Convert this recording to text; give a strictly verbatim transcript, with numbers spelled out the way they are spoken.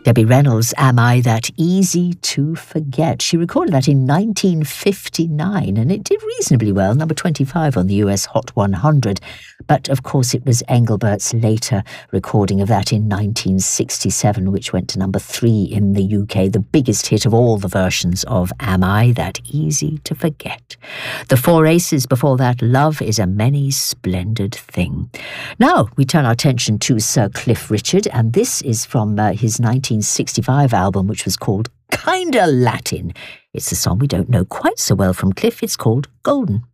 Debbie Reynolds, Am I That Easy to Forget? She recorded that in nineteen fifty-nine, and it did reasonably well, number twenty-five on the U S Hot one hundred. But, of course, it was Engelbert's later recording of that in nineteen sixty-seven, which went to number three in the U K, the biggest hit of all the versions of Am I That Easy to Forget? The Four Aces before that, Love is a Many Splendid Thing. Now we turn our attention to Sir Cliff Richard, and this is from uh, his nineteen sixty-five album, which was called Kinda Latin. It's a song we don't know quite so well from Cliff. It's called Golden.